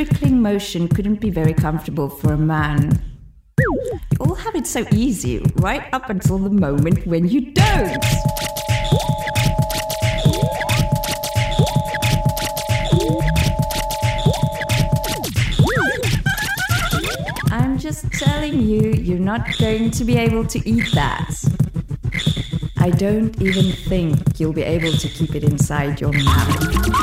trickling motion couldn't be very comfortable for a man. You all have it so easy, right up until the moment when you don't. I'm just telling you, you're not going to be able to eat that. I don't even think you'll be able to keep it inside your mouth.